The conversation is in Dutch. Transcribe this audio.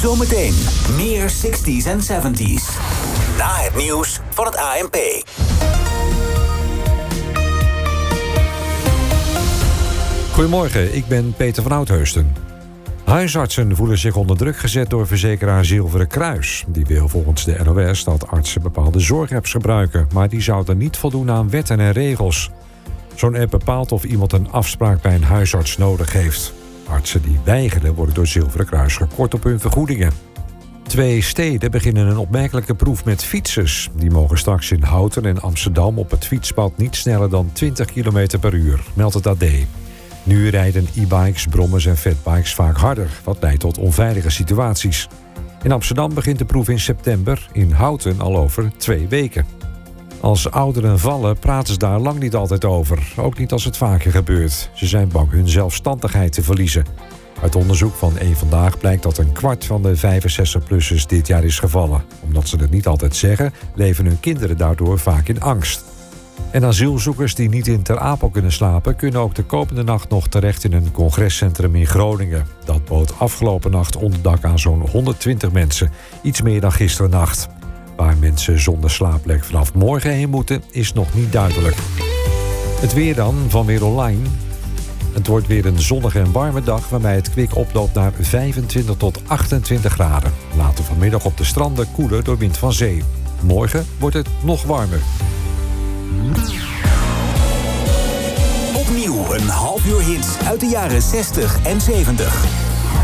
Zometeen meer 60s en 70s. Na het nieuws van het ANP. Goedemorgen, ik ben Peter van Oudheusden. Huisartsen voelen zich onder druk gezet door verzekeraar Zilveren Kruis. Die wil volgens de NOS dat artsen bepaalde zorgapps gebruiken, maar die zouden niet voldoen aan wetten en regels. Zo'n app bepaalt of iemand een afspraak bij een huisarts nodig heeft. Artsen die weigeren worden door Zilveren Kruis gekort op hun vergoedingen. 2 steden beginnen een opmerkelijke proef met fietsers. Die mogen straks in Houten en Amsterdam op het fietspad niet sneller dan 20 km per uur, meldt het AD. Nu rijden e-bikes, brommers en fatbikes vaak harder, wat leidt tot onveilige situaties. In Amsterdam begint de proef in september, in Houten al over 2 weken. Als ouderen vallen praten ze daar lang niet altijd over, ook niet als het vaker gebeurt. Ze zijn bang hun zelfstandigheid te verliezen. Uit onderzoek van Eén Vandaag blijkt dat 1/4 van de 65-plussers dit jaar is gevallen. Omdat ze het niet altijd zeggen, leven hun kinderen daardoor vaak in angst. En asielzoekers die niet in Ter Apel kunnen slapen, kunnen ook de komende nacht nog terecht in een congrescentrum in Groningen. Dat bood afgelopen nacht onderdak aan zo'n 120 mensen, iets meer dan gisterennacht. Waar mensen zonder slaapplek vanaf morgen heen moeten, is nog niet duidelijk. Het weer dan, van Weer Online. Het wordt weer een zonnige en warme dag, waarbij het kwik oploopt naar 25 tot 28 graden. Later vanmiddag op de stranden koeler door wind van zee. Morgen wordt het nog warmer. Opnieuw een half uur hits uit de jaren 60 en 70.